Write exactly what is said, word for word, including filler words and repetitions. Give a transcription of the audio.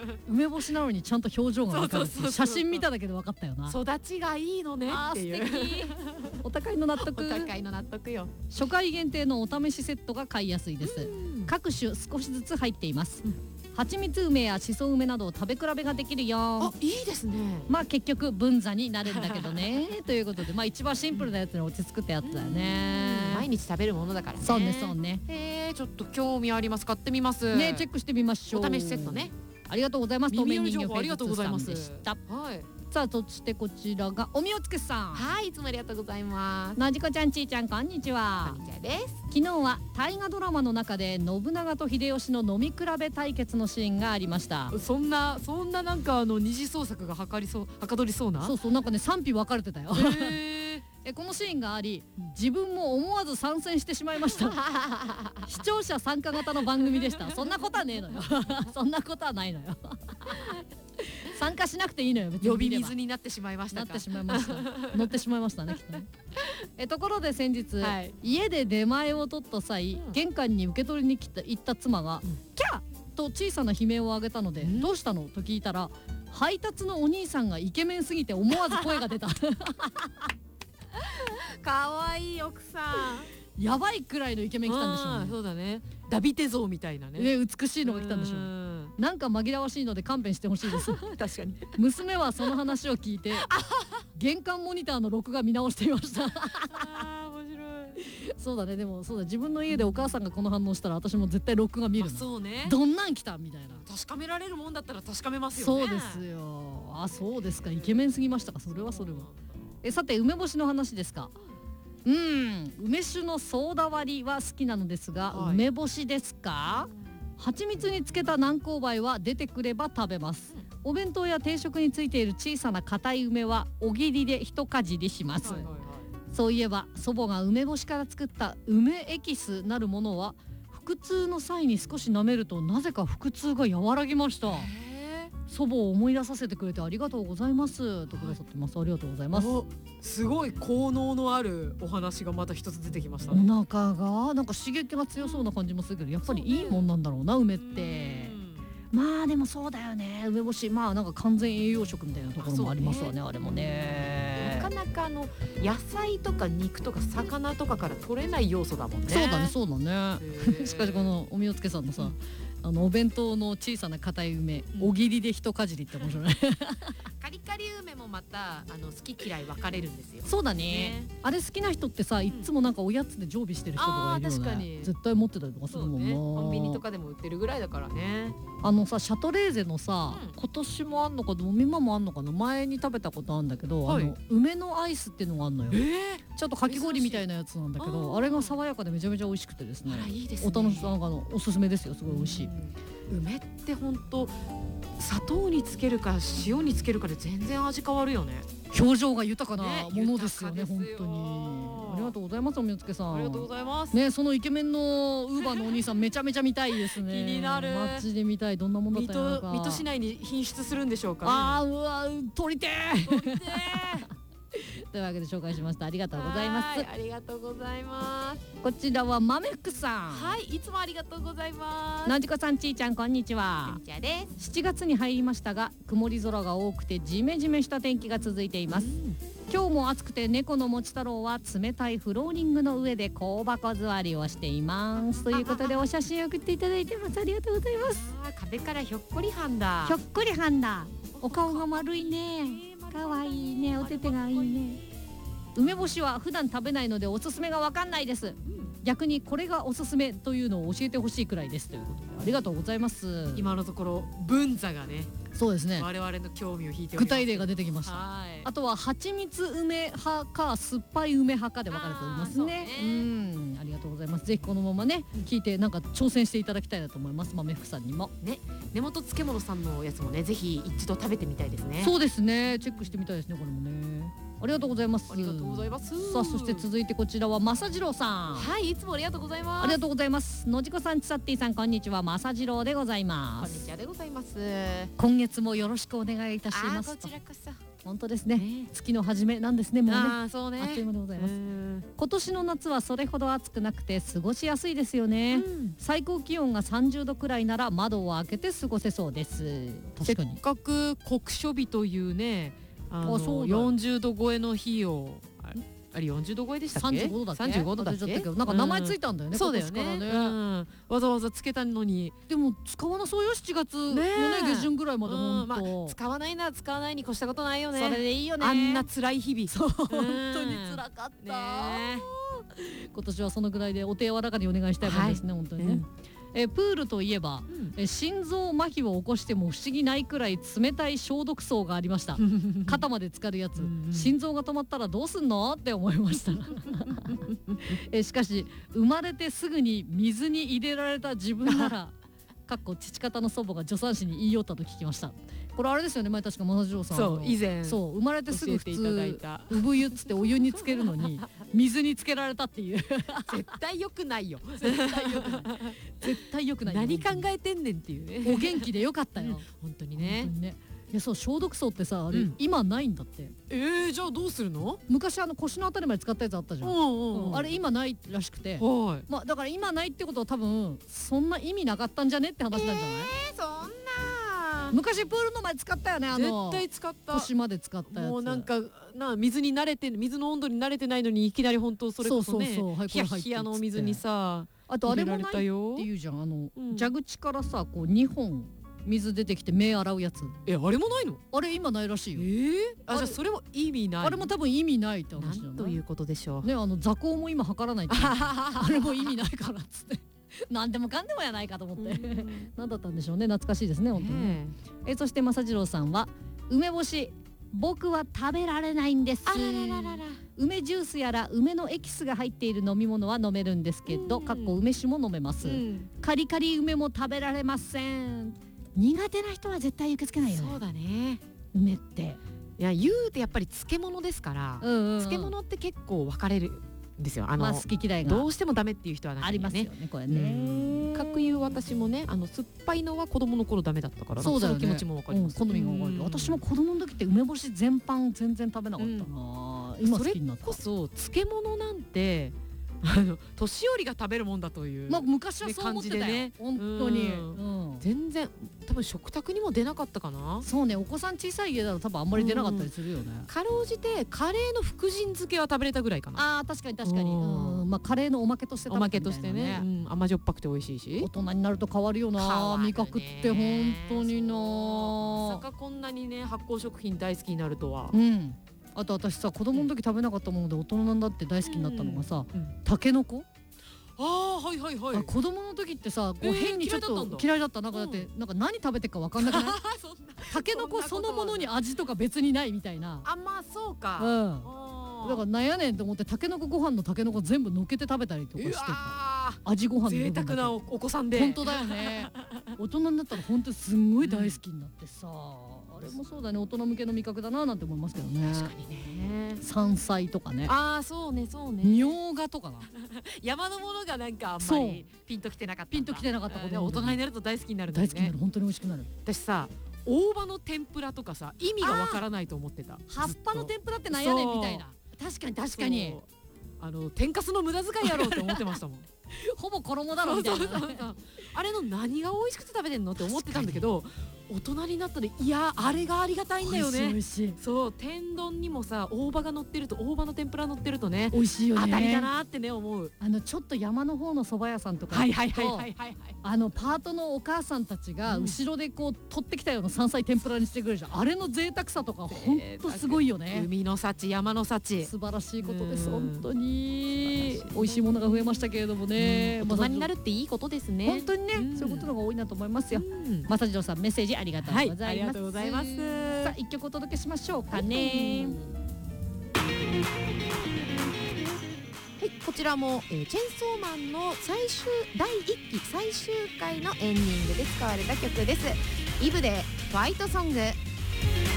梅干しなのにちゃんと表情が分かるっていう。 そうそうそうそう写真見ただけで分かったよな。 育ちがいいのねっていう。 あー素敵。お高いの納得。 お高いの納得よ。 初回限定のお試しセットが買いやすいです。各種少しずつ入っています。蜂蜜梅やしそ梅などを食べ比べができるよ。 あ、いいですね。 まあ結局分座になるんだけどねということで、まあ一番シンプルなやつに落ち着くってやつだよね。 毎日食べるものだからね。 そうねそうね。 へえ、ちょっと興味あります。買ってみます。 ね、チェックしてみましょう。 お試しセットね。 ありがとうございます。 耳寄り情報ありがとうございます。 でした。 はい。 さあ、そしてこちらがおみおつけさん。 はい、いつもありがとうございます。 なじこちゃん、ちーちゃん、こんにちは。 こんにちはです。 昨日は大河ドラマの中で信長と秀吉の飲み比べ対決のシーンがありました。 そんなそんななんかあの二次創作がはかりそうはかどりそうな。 そうそう、なんかね賛否分かれてたよ。 へえこのシーンがあり、自分も思わず参戦してしまいました。視聴者参加型の番組でした。そんなことはねえのよ。そんなことはないのよ。参加しなくていいのよ。別に呼び水になってしまいましたか。 なってしまいました。乗ってしまいましたね、きっとね。えところで先日、 はい、 家で出前を取った際、うん、玄関に受け取りに来た行った妻が、うん、キャーと小さな悲鳴を上げたので、うん、どうしたのと聞いたら、配達のお兄さんがイケメンすぎて思わず声が出た。 かわいい奥さん。 やばいくらいのイケメン来たんでしょうね。 そうだね。ダビデ像みたいなね。 ね、美しいのが来たんでしょう。なんか紛らわしいので勘弁してほしいです。 確かに。 娘はその話を聞いて玄関モニターの録画見直していました。 あー面白い。 そうだね。でもそうだ、自分の家でお母さんがこの反応したら私も絶対録画見るの。 そうね。 どんなん来たみたいな。 確かめられるもんだったら確かめますよね。 そうですよ。あ、そうですか。イケメンすぎましたか。それはそれは。えさて、梅干しの話ですか。うん、梅酒のソーダ割りは好きなのですが、はい、梅干しですか。蜂蜜につけた南高梅は出てくれば食べます、うん、お弁当や定食についている小さな硬い梅はおぎりで一かじりします、はいはいはい、そういえば祖母が梅干しから作った梅エキスなるものは腹痛の際に少し舐めるとなぜか腹痛が和らぎました。祖母を思い出させてくれてありがとうございますとくださってます。ありがとうございます。 すごい効能のあるお話がまた一つ出てきましたね。 お腹がなんか刺激が強そうな感じもするけど、やっぱりいいもんなんだろうな、梅って。まあでもそうだよね、梅干し、まあなんか完全栄養食みたいなところもありますわね。 あ, ねあれもね、 なかなかあの野菜とか肉とか魚とかから取れない要素だもんね。 そうだねそうだね。しかしこのおみおつけさんのさ、うんあのお弁当の小さな硬い梅、うん、おぎりで一かじりって面白い。 カリカリ梅もまたあの好き嫌い分かれるんですよ。 そうだ ね, ねあれ好きな人ってさ、いつもなんかおやつで常備してる人とかいるよね。確かに絶対持ってたりとかするもんな、ね、 コンビニとかでも売ってるぐらいだからね。 あのさシャトレーゼのさ、うん、今年もあんのか今もあんのかな、前に食べたことあるんだけど、はい、あの梅のアイスっていうのがあんのよ、えー、ちょっとかき氷みたいなやつなんだけど、 あ, あれが爽やかでめちゃめちゃ美味しくてですね、 あらいいですね、 お楽しみ、なんかのおすすめですよ。すごい美味しい。 梅って本当砂糖につけるか塩につけるかで全然味変わるよね。 表情が豊かなものですよね、本当に。ありがとうございます、おみおつけさん。 ありがとうございます。 ね、そのイケメンのウーバーのお兄さんめちゃめちゃ見たいですね。 気になる。 マジで見たい。どんなものだったのか。 水戸市内に進出するんでしょうか、ね。 あーうわ取りてー。 取りてー。 というわけで紹介しました。ありがとうございます。 ありがとうございます。 こちらは豆福さん。 はい、いつもありがとうございます。 なじこさん、ちーちゃん、こんにちは。 こんにちはです。 しちがつに入りましたが、曇り空が多くてジメジメした天気が続いています。今日も暑くて猫のもち太郎は冷たいフローリングの上で香箱座りをしていますということでお写真を送っていただいてます。ありがとうございます。 あ、壁からひょっこりはんだ。 ひょっこりはんだ。お顔が丸いね。かわいいね。お手手がいいね。梅干しは普段食べないのでおすすめが分かんないです、うん、逆にこれがおすすめというのを教えてほしいくらいですということでありがとうございます。 今のところ文座がね、 そうですね、 我々の興味を引いております。 具体例が出てきました。 はい、 あとは蜂蜜梅派か酸っぱい梅派かで分かれております ね, ねうんありがとうございます。ぜひこのままね、うん、聞いてなんか挑戦していただきたいなと思います。豆福さんにもね、根本漬物さんのやつもね、ぜひ一度食べてみたいですね。 そうですね、チェックしてみたいですね、これもね。ありがとうございます。 ありがとうございます。 さあ、そして続いてこちらは正次郎さん。 はい、いつもありがとうございます。 ありがとうございます。のじこさん、ちさってぃさん、こんにちは。正次郎でございます。 こんにちはでございます。 今月もよろしくお願いいたします。 あ、こちらこそ。 本当ですね。 ね月の初めなんですね。もうね。 ああそうね。 あっという間でございます。 うん、 今年の夏はそれほど暑くなくて過ごしやすいですよね。 うん、 最高気温がさんじゅうどくらいなら窓を開けて過ごせそうです。確かに。 せっかく酷暑日というね、あのあそうだよよんじゅうど超えの日をああれよんじゅうど超えでしたっけ？ さんじゅうごどだっけ？ さんじゅうごどだっけ？ 忘れちゃったけどなんか名前ついたんだよね。 そうだよね。 今年からね。 うん、わざわざつけたのに。 でも使わなそうよ。しちがつのねね下旬ぐらいまでうんまあ本当。 使わないなら使わないに越したことないよね。 それでいいよね。 あんな辛い日々。 そう本当に辛かった。 ね今年はそのぐらいでお手柔らかにお願いしたいもんですね、本当にね。 うんえプールといえば、 うんえ心臓麻痺を起こしても不思議ないくらい冷たい消毒槽がありました肩まで浸かるやつ、 うんうん、 心臓が止まったらどうすんのって思いましたえしかし生まれてすぐに水に入れられた自分ならかっこ父方の祖母が助産師に言い寄ったと聞きました。これあれですよね、前確か正次郎さんそう以前そう生まれてすぐ普教えていただい通た産湯っつってお湯につけるのに水につけられたっていう絶対良くないよ。 絶対良くない絶対良くない。 何考えてんねんっていうね。 お元気でよかったよ本当に本ね当。にね。いやそう消毒槽ってさあれ、 うん今ないんだって。 えー、じゃあどうするの？ 昔あの腰のあたりまで使ったやつあったじゃん、 うんうんうん、 あれ今ないらしくて、 はい。 まあだから今ないってことは多分そんな意味なかったんじゃねって話なんじゃない、 えー、そんな昔プールの前使ったよね、あの絶対使った。 腰まで使ったやつ。 もうなんかな水に慣れて水の温度に慣れてないのにいきなり本当それこそねそうそうそうはいヒヤこれ入ってヒヤのお水にさあとあれもないって入れられたよいうじゃん、あの、 うん蛇口からさこうにほん水出てきて目洗うやつ。 えあれもないの？ あれ今ないらしいえよ。 ー、ああれじゃあそれも意味ない。 あれも多分意味ないって話なじゃない。 んということでしょう。 ね、あの座高も今測らないってあれも意味ないからっつって何でもかんでもやないかと思って何だったんでしょうね。懐かしいですね本当にね。 ねえそして正次郎さんは梅干し僕は食べられないんです。 あららららら。 梅ジュースやら梅のエキスが入っている飲み物は飲めるんですけど、 うんかっこ梅酒も飲めます、 うんカリカリ梅も食べられません。苦手な人は絶対受け付けないよねそうだね。 梅って。 いや言うてやっぱり漬物ですから、 うんうんうん、 漬物って結構分かれるんですよ。あの、 まあ、好き嫌いがどうしてもダメっていう人は中ありにはねますよねこれね。 かくいう私もねあの酸っぱいのは子供の頃ダメだったからそうだよね、 の気持ちも分かります、 うん、好みが分かるけど、私も子供の時って梅干し全般全然食べなかったな、今好きになった。 それこそ漬物なんてあの年寄りが食べるもんだという、 まあ、昔はそう思ってたよ、 ね本当に、 うんうん全然多分食卓にも出なかったかな。 そうね、お子さん小さい家だと多分あんまり出なかったりするよね、 かろうじてカレーの福神漬けは食べれたぐらいかな。 あー確かに確かに、 うんうんまあ、カレーのおまけとして食べおまけたみたいなとしてね、うん、甘じょっぱくて美味しいし大人になると変わるよな、 変わるね味覚って本当にな。 まさかこんなにね発酵食品大好きになるとは。 うんあと私さ子供の時食べなかったもので大人になって大好きになったのがさ、 うんタケノコ。 ああはいはいはい。 あ子供の時ってさこうえー変にちょっと嫌いだったなんかだってなんか何食べてるか分かんなくないそんなタケノコそのものに味とか別にないみたいな。 あまあそうか。 うんあーだからなんやねんと思ってタケノコご飯のタケノコ全部のっけて食べたりとかしてうた。 わ味ご飯の部ー贅分だけ沢なおお子さんで。 本当だよね大人になったら本当にすんごい大好きになってさ、あれもそうだね大人向けの味覚だななんて思いますけどね。 確かにね。 山菜とかねああそうねそうね。 みょうがとかな山のものがなんかあんまそうりピンときてなかったんだ。 ピンときてなかったことあーでも大人になると大好きになるんだよね大好きになる。本当に美味しくなる。 私さ大葉の天ぷらとかさ意味がわからないと思ってた。 葉っぱの天ぷらってなんやねんみたいな。確かに確かにそうあの天かすの無駄遣いやろうと思ってましたもん。 ほぼ衣だろみたいな。 そうそうそうあれの何が美味しくて食べてんのって思ってたんだけど大人になったらいやあれがありがたいんだよ美味しい美ね。 味しいそう天丼にもさ大葉が乗ってると大葉の天ぷら乗ってるとね美味しいよね。 当たりだなってね思う。 あのちょっと山の方の蕎麦屋さんとかはいはい行くとはいはいはいはい。 あのパートのお母さんたちがうん後ろでこう取ってきたような山菜天ぷらにしてくれるじゃん。あれの贅沢さとか本当すごいよね。 海の幸山の幸。 素晴らしいことですうん本当に素晴らしいね美味しいものが増えましたけれどもね。 大人になるっていいことですね。 本当にね、 うんそういうことのが多いなと思いますよ。 うん正次郎さんメッセージありがとうございます。 はいありがとうございますさあ一曲お届けしましょうかね。 はい、こちらも、えー、チェンソーマンの最終だいいっき最終回のエンディングで使われた曲です。イブでファイトソング。